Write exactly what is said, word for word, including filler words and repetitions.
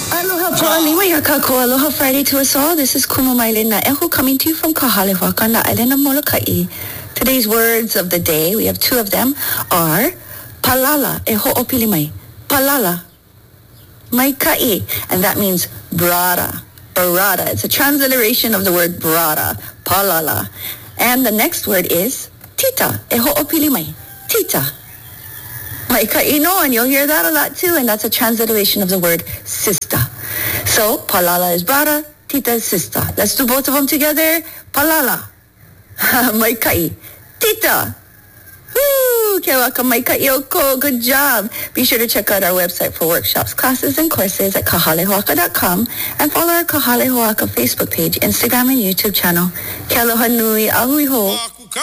Aloha pa'alima ya kako. Aloha Friday to us all. This is Kuma Mailena Eho coming to you from Kahalehuaka on the island of Molokai. Today's words of the day, we have two of them, are palala, eho opilimai. Palala, maikai, and that means brada, barada. It's a transliteration of the word brada, palala. And the next word is tita, eho opilimai, tita. Maikai no, and you'll hear that a lot too, and that's a transliteration of the word sister. So, palala is brada, tita is sister. Let's do both of them together. Palala. Maikai. Tita. Woo! Kewaka maikai yoko. Good job. Be sure to check out our website for workshops, classes, and courses at kahalehoaka dot com and follow our Kahalehoaka Facebook page, Instagram, and YouTube channel. Ke aloha nui. Ahui ho.